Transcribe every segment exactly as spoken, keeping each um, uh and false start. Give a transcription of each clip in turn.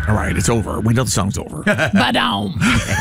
All right, it's over. We know the song's over. Ba-dum.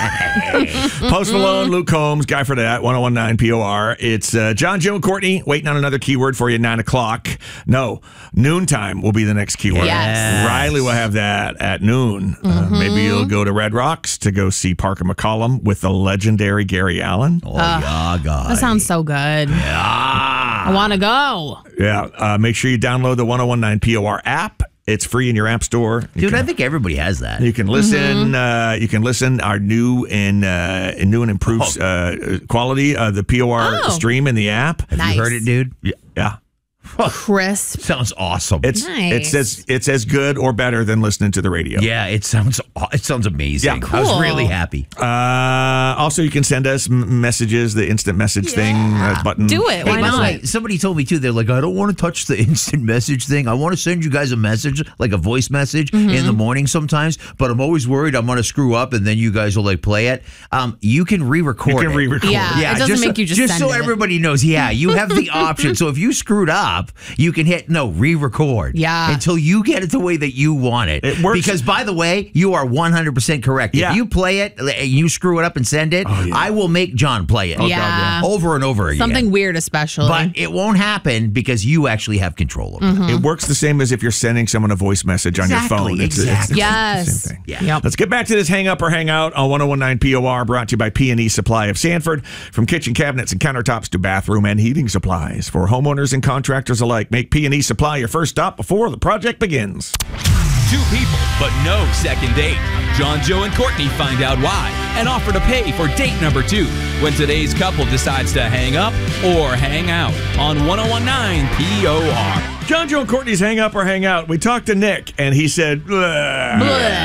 Post Malone, Luke Combs, Guy for that, one oh one nine P O R. It's uh, John, Joe, and Courtney waiting on another keyword for you at nine o'clock. No, noontime will be the next keyword. Yes. Riley will have that at noon. Mm-hmm. Uh, maybe you'll go to Red Rocks to go see Parker McCollum with the legendary Gary Allen. Oh, yeah, God. That sounds so good. Ah. I want to go. Yeah, uh, make sure you download the one oh one nine P O R app. It's free in your app store. You Dude, can, I think everybody has that. you can listen. Uh, you can listen our new and uh, new and improved Oh. uh, quality of the P O R Oh. stream in the app. Have Nice. you heard it, dude? Yeah, yeah. Crisp. Sounds awesome. It's Nice. it's as it's as good or better than listening to the radio. yeah, it sounds aw- it sounds amazing. Yeah. I was Cool. really happy. Uh, also, you can send us m- messages. The instant message thing uh, button. Do it. Why Hey, by the not? way, somebody told me too. They're like, I don't want to touch the instant message thing. I want to send you guys a message, like a voice message Mm-hmm. in the morning sometimes. But I'm always worried I'm going to screw up, and then you guys will like play it. Um, you can re-record. You can it. re-record. Yeah. It doesn't make you just so send it. everybody knows. Yeah, you have the option. So if you screwed up, you can hit no re-record. Yeah. until you get it the way that you want it. It works. Because by the way, you are one hundred percent correct. Yeah. If you play it, and you screw it up and send it, Oh, yeah. I will make John play it. God, yeah. over and over again. Something weird, especially. But it won't happen because you actually have control over Mm-hmm. it. It works the same as if you're sending someone a voice message on Exactly, your phone. It's, it's- exactly. it's Yes. the same thing. Yeah. Yep. Let's get back to this hang up or hang out on one oh one nine P O R, brought to you by P and E Supply of Sanford. From kitchen cabinets and countertops to bathroom and heating supplies for homeowners and contractors alike. Make P and E Supply your first stop before the project begins. Two people, but no second date. John, Joe, and Courtney find out why and offer to pay for date number two when today's couple decides to hang up or hang out on one oh one nine P O R. John, Joe, and Courtney's hang up or hang out. We talked to Nick, and he said, "Bleh."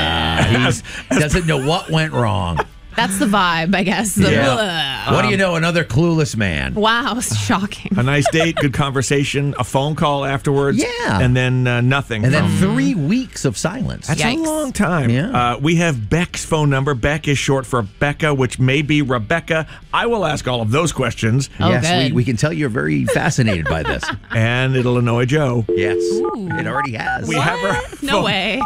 He doesn't know what went wrong. That's the vibe, I guess. The Yeah. What do you know? Another clueless man. Wow, shocking. a nice date, good conversation, a phone call afterwards. Yeah. And then uh, nothing. And then from- three weeks of silence. That's Yikes. a long time. Yeah. Uh, we have Beck's phone number. Beck is short for Becca, which may be Rebecca. I will ask all of those questions, Oh, yes, good. we, we can tell you're very fascinated by this. and it'll annoy Joe. Yes, it already has. We have her. No phone- way.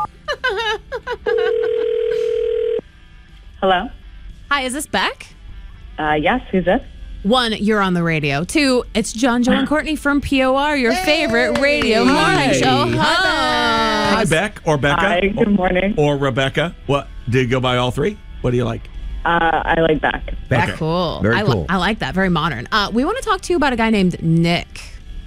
Hello? Hi, is this Beck? Uh, yes, who's this? One, you're on the radio. Two, it's John, Joe, and Courtney from P O R, your favorite radio morning show host. Hi, Beck or Becca. Hi, good morning. Or Rebecca. What? Did you go by all three? What do you like? Uh, I like back. Back. Okay. Cool. Very I, li- cool. I like that. Very modern. Uh, we want to talk to you about a guy named Nick.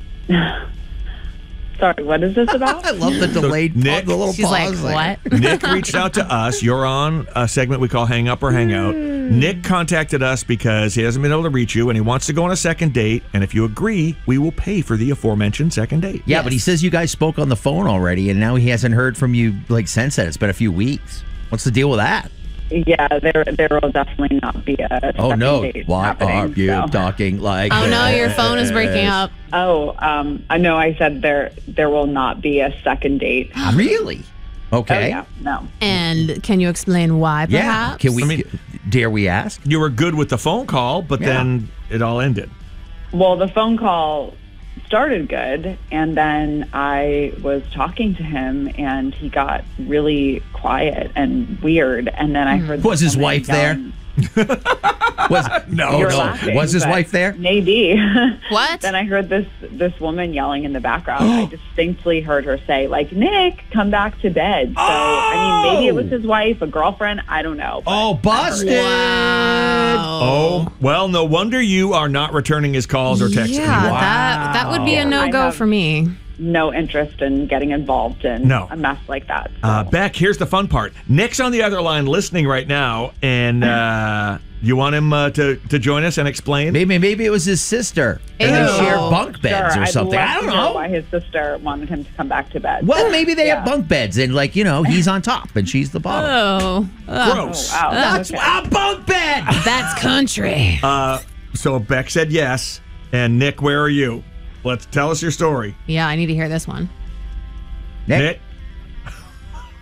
Sorry, what is this about? I love the delayed Nick- pause, the little She's like, pause there. what? Nick reached out to us. You're on a segment we call Hang Up or Hang Out. Nick contacted us because he hasn't been able to reach you and he wants to go on a second date. And if you agree, we will pay for the aforementioned second date. Yeah, Yes. but he says you guys spoke on the phone already, and now he hasn't heard from you like since then. It's been a few weeks. What's the deal with that? Yeah, there there will definitely not be a Oh second no! date Why happening, are you so. talking like? Oh no, this? your phone is breaking up. Oh, um, I know I said there there will not be a second date. Really? Okay. Oh, yeah, no. And can you explain why, Yeah. perhaps? Can we? I mean- dare we ask? You were good with the phone call, but Yeah. then it all ended. Well, the phone call started good, and then I was talking to him, and he got really quiet and weird, and then I heard... Was his someone wife there? yelling- Was No, oh, You're no. laughing, Was his but wife there? Maybe. What? Then I heard this this woman yelling in the background. I distinctly heard her say, like, Nick, come back to bed. So, I mean, maybe it was his wife, a girlfriend. I don't know. but Oh, I heard busted! it. Wow. Oh, well, no wonder you are not returning his calls or texts Yeah, anymore. that that would be a Wow. no I go have- for me. No interest in getting involved in No. a mess like that. So. Uh, Beck, here's the fun part. Nick's on the other line listening right now, and uh, you want him uh, to, to join us and explain? Maybe maybe it was his sister, and Ew. they shared bunk beds Sure, or I'd something. love I don't to hear know. why his sister wanted him to come back to bed. Well, maybe they have Yeah. bunk beds, and like you know, he's on top and she's the bottom. Oh, Ugh. Gross. Oh, wow. That's Okay. a bunk bed. That's country. Uh, so Beck said yes, and Nick, where are you? Let's tell us your story. Yeah, I need to hear this one. Nick, Nick?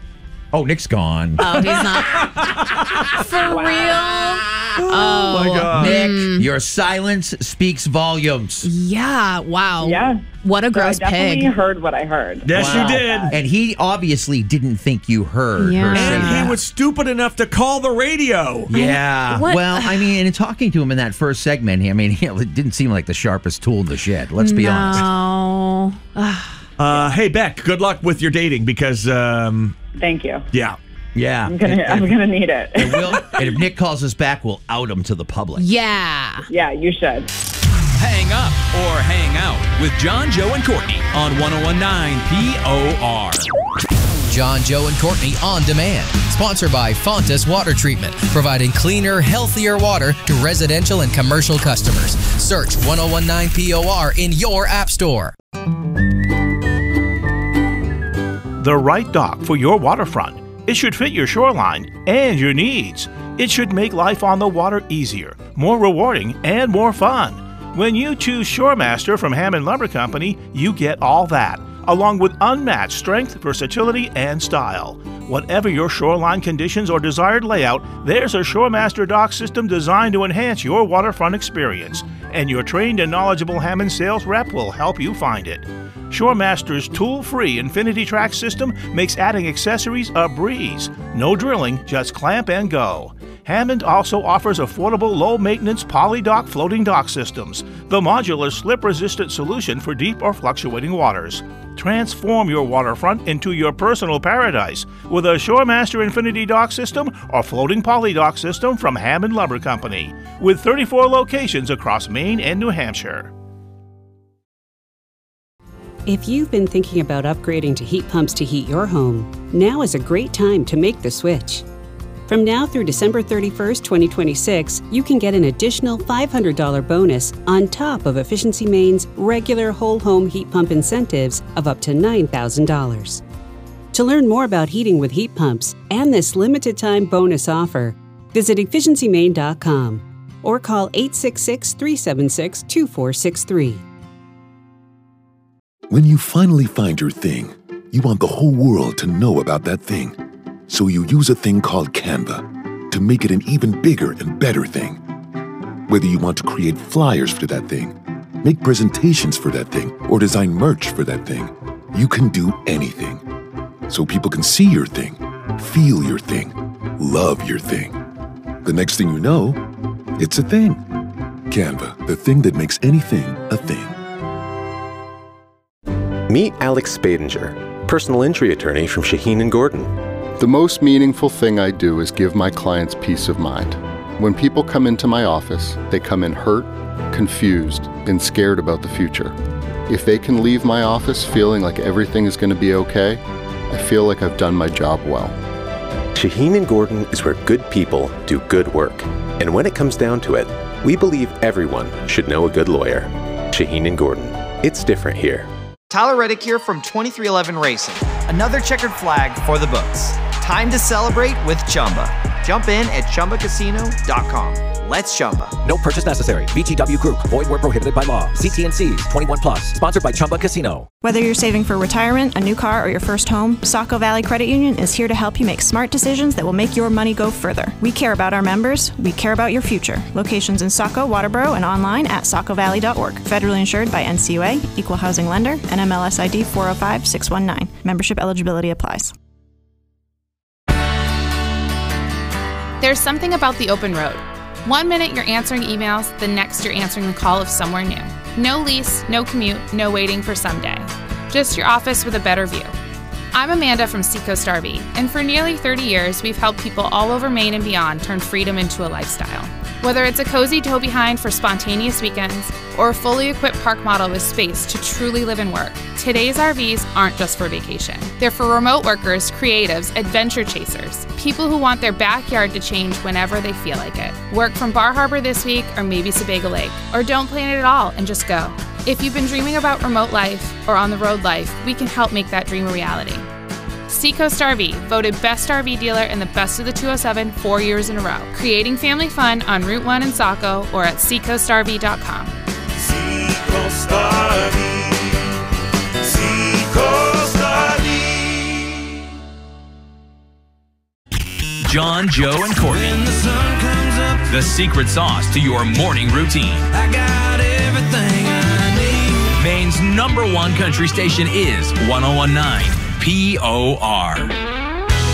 Oh, Nick's gone. Oh, he's not. For real? Oh, my God. Nick, your silence speaks volumes. Yeah. Wow. Yeah. What a So gross I definitely pig. heard what I heard. Yes, Wow. you did. And he obviously didn't think you heard Yeah. her say And that. he was stupid enough to call the radio. Yeah. What- Well, I mean, and in talking to him in that first segment, I mean, it didn't seem like the sharpest tool in the shed. Let's be honest. No. Uh, hey, Beck, good luck with your dating because, um, Thank you. yeah. Yeah. I'm gonna, And- I'm gonna need it. and we'll- and if Nick calls us back, we'll out him to the public. Yeah. Yeah, you should. Hang up or hang out with John, Joe, and Courtney on one oh one point nine P O R. John, Joe, and Courtney On Demand. Sponsored by Fontas Water Treatment, providing cleaner, healthier water to residential and commercial customers. Search one oh one nine P O R in your app store. The right dock for your waterfront. It should fit your shoreline and your needs. It should make life on the water easier, more rewarding, and more fun. When you choose ShoreMaster from Hammond Lumber Company, you get all that, along with unmatched strength, versatility, and style. Whatever your shoreline conditions or desired layout, there's a ShoreMaster dock system designed to enhance your waterfront experience, and your trained and knowledgeable Hammond sales rep will help you find it. ShoreMaster's tool-free Infinity Track system makes adding accessories a breeze. No drilling, just clamp and go. Hammond also offers affordable low-maintenance poly-dock floating dock systems, the modular slip-resistant solution for deep or fluctuating waters. Transform your waterfront into your personal paradise with a ShoreMaster Infinity Dock system or floating poly dock system from Hammond Lumber Company, with thirty-four locations across Maine and New Hampshire. If you've been thinking about upgrading to heat pumps to heat your home, now is a great time to make the switch. From now through December thirty-first, twenty twenty-six, you can get an additional five hundred dollars bonus on top of Efficiency Maine's regular whole home heat pump incentives of up to nine thousand dollars. To learn more about heating with heat pumps and this limited time bonus offer, visit efficiency maine dot com or call eight six six, three seven six, two four six three. When you finally find your thing, you want the whole world to know about that thing. So you use a thing called Canva to make it an even bigger and better thing. Whether you want to create flyers for that thing, make presentations for that thing, or design merch for that thing, you can do anything. So people can see your thing, feel your thing, love your thing. The next thing you know, it's a thing. Canva, the thing that makes anything a thing. Meet Alex Spadinger, personal injury attorney from Shaheen and Gordon. The most meaningful thing I do is give my clients peace of mind. When people come into my office, they come in hurt, confused, and scared about the future. If they can leave my office feeling like everything is going to be okay, I feel like I've done my job well. Shaheen and Gordon is where good people do good work. And when it comes down to it, we believe everyone should know a good lawyer. Shaheen and Gordon. It's different here. Tyler Reddick here from twenty-three eleven Racing. Another checkered flag for the books. Time to celebrate with Chumba. Jump in at chumba casino dot com. Let's Chumba. No purchase necessary. V G W Group. Void where prohibited by law. See T and C's. twenty-one plus. Sponsored by Chumba Casino. Whether you're saving for retirement, a new car, or your first home, Saco Valley Credit Union is here to help you make smart decisions that will make your money go further. We care about our members. We care about your future. Locations in Saco, Waterboro, and online at saco valley dot org. Federally insured by N C U A, Equal Housing Lender, N M L S I D four oh five six one nine. Membership eligibility applies. There's something about the open road. One minute you're answering emails, the next you're answering the call of somewhere new. No lease, no commute, no waiting for someday. Just your office with a better view. I'm Amanda from Seacoast R V, and for nearly thirty years, we've helped people all over Maine and beyond turn freedom into a lifestyle. Whether it's a cozy tow behind for spontaneous weekends, or a fully equipped park model with space to truly live and work, today's R Vs aren't just for vacation. They're for remote workers, creatives, adventure chasers, people who want their backyard to change whenever they feel like it. Work from Bar Harbor this week, or maybe Sebago Lake, or don't plan it at all and just go. If you've been dreaming about remote life or on-the-road life, we can help make that dream a reality. Seacoast R V, voted Best R V Dealer and the Best of the two oh seven four years in a row. Creating family fun on Route one in Saco or at seacoast R V dot com. Seacoast R V. Seacoast R V. John, Joe, and Courtney. When the sun comes up, The secret sauce to your morning routine. I got everything I need. Maine's number one country station is one oh one point nine P O R.